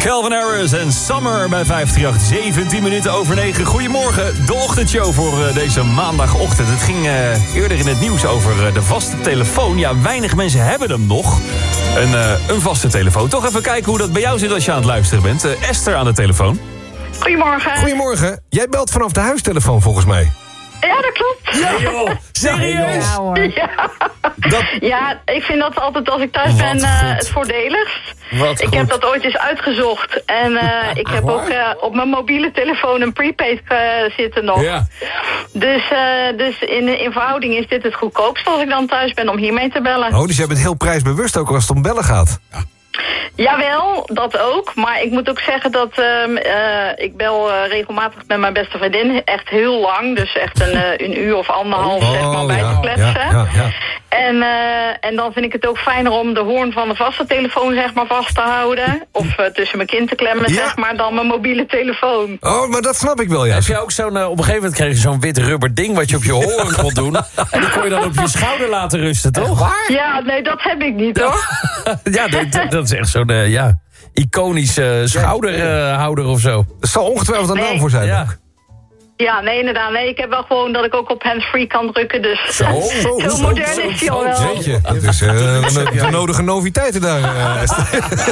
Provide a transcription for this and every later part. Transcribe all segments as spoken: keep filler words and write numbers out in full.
Calvin Harris en Summer bij vijf drie acht, zeventien minuten over negen. Goedemorgen, de ochtendshow voor uh, deze maandagochtend. Het ging uh, eerder in het nieuws over uh, de vaste telefoon. Ja, weinig mensen hebben hem nog. Een, uh, een vaste telefoon. Toch even kijken hoe dat bij jou zit als je aan het luisteren bent. Uh, Esther aan de telefoon. Goedemorgen. Goedemorgen. Jij belt vanaf de huistelefoon volgens mij. Ja, dat klopt. Ja, joh. Serieus? Ja, hoor. Ja. Dat... ja, ik vind dat altijd als ik thuis ben uh, het voordeligst. Wat ik goed. heb dat ooit eens uitgezocht. En uh, ik heb ook uh, op mijn mobiele telefoon een prepaid uh, zitten nog. Ja. Dus, uh, dus in, in verhouding is dit het goedkoopste als ik dan thuis ben om hiermee te bellen. Oh, dus jij bent heel prijsbewust ook als het om bellen gaat. Ja. Jawel, dat ook. Maar ik moet ook zeggen dat uh, uh, ik bel uh, regelmatig met mijn beste vriendin. Echt heel lang. Dus echt een, uh, een uur of anderhalf oh, zeg maar, bij ja, te kletsen. Ja, ja, ja. En, uh, en dan vind ik het ook fijner om de hoorn van de vaste telefoon zeg maar, vast te houden. Of uh, tussen mijn kin te klemmen, Ja. zeg maar, dan mijn mobiele telefoon. Oh, maar dat snap ik wel, ja. Heb je ook zo'n, uh, op een gegeven moment kreeg je zo'n wit rubber ding wat je op je horen kon doen. En die kon je dan op je schouder laten rusten, toch? Waar? Ja, nee, dat heb ik niet, hoor. Ja, dat, dat is echt zo'n uh, ja, iconische uh, schouderhouder uh, of zo. Er zal ongetwijfeld een Nee. naam voor zijn. Ja. ook. Ja, nee, inderdaad. Nee, ik heb wel gewoon dat ik ook op hands-free kan drukken, dus... Zo, zo, Zo zo, modern zo, is hij zo, al wel. Jeetje, dat is uh, de, de nodige noviteiten daar. Uh, Esther.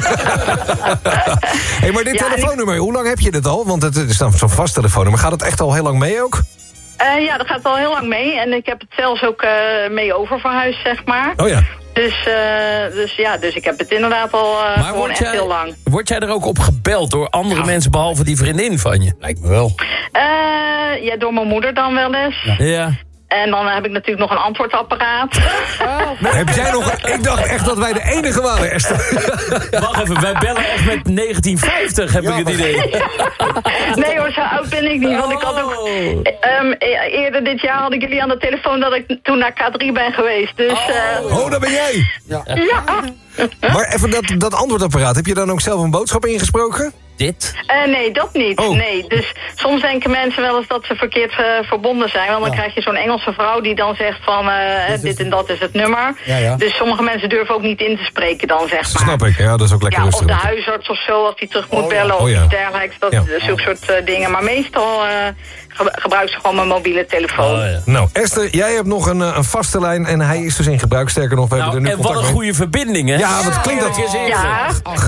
Hey, maar dit Ja, en telefoonnummer, hoe lang heb je dit al? Want het is dan zo'n vast telefoonnummer. Gaat het echt al heel lang mee ook? Uh, ja, dat gaat al heel lang mee. En ik heb het zelfs ook uh, mee oververhuisd, zeg maar. Oh ja. Dus, uh, dus ja, dus ik heb het inderdaad al uh, Maar gewoon word echt jij, heel lang. word jij er ook op gebeld door andere mensen behalve die vriendin van je? Lijkt me wel. Uh, ja, door mijn moeder dan wel eens. Ja. ja. En dan heb ik natuurlijk nog een antwoordapparaat. Heb jij nog... Ik dacht echt dat wij de enige waren, Esther. Wacht even, wij bellen echt met negentien vijftig, heb Ja, ik het maar- idee. Nee hoor, zo oud ben ik niet. Want ik had ook... Um, eerder dit jaar had ik jullie aan de telefoon dat ik toen naar K drie ben geweest. Dus... Uh, Oh, daar ben jij. ja. Maar even dat, dat antwoordapparaat. Heb je dan ook zelf een boodschap ingesproken? Dit? Uh, nee, dat niet. Oh. Nee, dus soms denken mensen wel eens dat ze verkeerd uh, verbonden zijn. Want dan Ja. krijg je zo'n Engelse vrouw die dan zegt van... Uh, dit en dat is het nummer. Ja, ja. Dus sommige mensen durven ook niet in te spreken dan, zeg maar. Snap ik, ja, dat is ook lekker Ja, of rustig. de huisarts of zo, als die terug moet Oh, ja. bellen Oh, of ja. iets dergelijks. Dat, Ja. Zulke soort uh, dingen. Maar meestal uh, ge gebruikt ze gewoon mijn mobiele telefoon. Oh, ja. Nou, Esther, jij hebt nog een, uh, een vaste lijn en hij is dus in gebruik. Sterker nog, we Nou, hebben er nu en wat contact een mee. goede verbinding, hè? Ja, wat klinkt dat? Kijk eens even. Ja,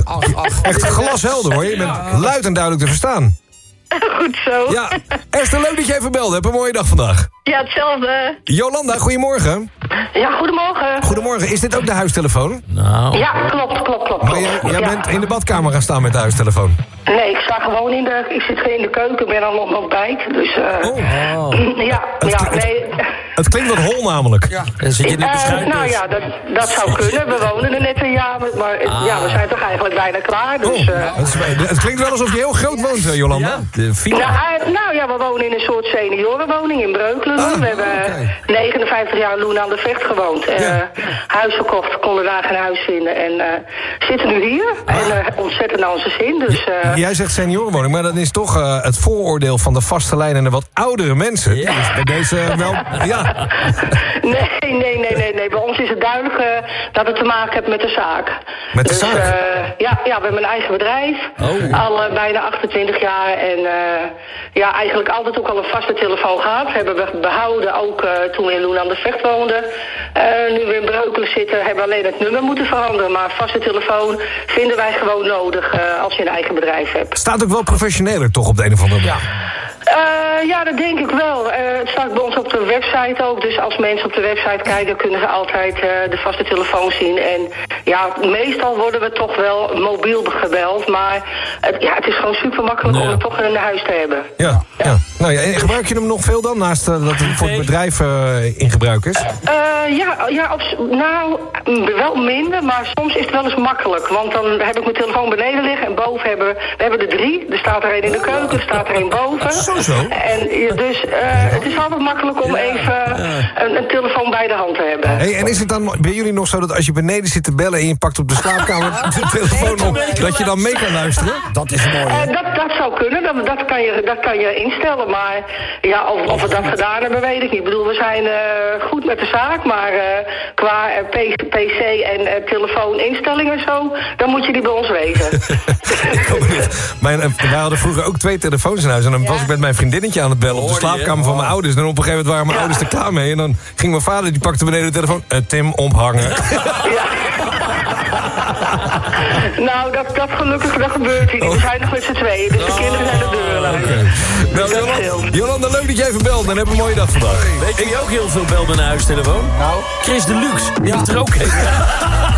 Echt glashelder, hoor. Je bent luid en duidelijk te verstaan. goed zo. Ja, Esther, leuk dat je even belde. Heb een mooie dag vandaag. Ja, hetzelfde. Jolanda, goedemorgen. Ja, goedemorgen. Goedemorgen, is dit ook de huistelefoon? Nou, Ja, klopt, klopt, klopt. Maar jij, jij Ja. bent in de badkamer gaan staan met de huistelefoon. Nee, ik sta gewoon in de... Ik zit in de keuken, ben al nog nog bij. Dus, uh, Oh, ja, Het ja, klinkt- nee... het klinkt wat hol namelijk. dan zit je in de Eh, beschuit nou dus. ja, dat, dat zou kunnen. We wonen er net een jaar, maar het- ja, we zijn toch eigenlijk bijna klaar. Dus, Oh, eh, het, is- het klinkt wel alsof je heel groot woont, eh, Jolanda. Ja, de villa. nou, eh, nou ja, we wonen in een soort seniorenwoning in Breukelen. Ah, we hebben oké. negenenvijftig jaar in Loen aan de Vecht gewoond. Eh, Ja. Huis verkocht, konden daar geen huis vinden. En uh, zitten nu hier. En uh, ontzettend naar onze zin. Dus, uh, Jij zegt seniorenwoning, maar dat is toch uh, het vooroordeel van de vaste lijn en de wat oudere mensen. Ja. Dus bij deze uh, wel, ja. Nee, nee, nee, nee, nee. Bij ons is het duidelijk uh, dat het te maken heeft met de zaak. Met de dus, zaak? Uh, ja, ja, we hebben een eigen bedrijf. Oh. Al uh, bijna achtentwintig jaar. En uh, ja, eigenlijk altijd ook al een vaste telefoon gehad. Hebben we behouden ook uh, toen we in Loen aan de Vecht woonden. Uh, nu we in Breukelen zitten, hebben we alleen het nummer moeten veranderen. Maar vaste telefoon vinden wij gewoon nodig uh, als je een eigen bedrijf hebt. Staat ook wel professioneler toch op de een of andere manier. Uh, ja, dat denk ik wel. Uh, het staat bij ons op de website ook. Dus als mensen op de website kijken, kunnen ze altijd uh, de vaste telefoon zien. En ja, meestal worden we toch wel mobiel gebeld. Maar uh, ja, het is gewoon super makkelijk Nee. om het toch in huis te hebben. Ja, ja. Nou ja, en gebruik je hem nog veel dan, naast uh, dat het voor het bedrijf uh, in gebruik is? Uh, ja, ja op, nou, wel minder, maar soms is het wel eens makkelijk. Want dan heb ik mijn telefoon beneden liggen en boven hebben we... We hebben er drie. Er staat er één in de keuken, er staat er één boven. Zo, zo. En je- dus uh, het is altijd makkelijk om even een, een telefoon bij de hand te hebben. Hey, en is het dan bij jullie nog zo dat als je beneden zit te bellen en je pakt op de slaapkamer de telefoon op, dat je dan mee kan luisteren? Dat is mooi. Uh, dat, dat zou kunnen, dat, dat, kan je, dat kan je instellen. Maar ja, of, of we dat gedaan hebben, weet ik niet. Ik bedoel, we zijn uh, goed met de zaak, maar uh, qua uh, P C en uh, telefooninstellingen en zo, dan moet je die bij ons wezen. Mijn, uh, wij hadden vroeger ook twee telefoons in huis. En dan ja. was ik met mijn vriendinnetje aan het bellen op de slaapkamer van mijn ouders. En dan op een gegeven moment waren mijn ja. ouders er klaar mee. En dan ging mijn vader, die pakte beneden de telefoon. Uh, Tim, ophangen. Ja. Nou, dat, dat gelukkig, dat gebeurt hier niet. We zijn nog met z'n tweeën, dus de kinderen zijn de deur uit. Okay. Nou, Jolanda, Jolanda, leuk dat je even belt. Dan heb een mooie dag vandaag. Weet je ook heel veel bel met een huistelefoon? Nou? Chris Deluxe, die heeft er ook een.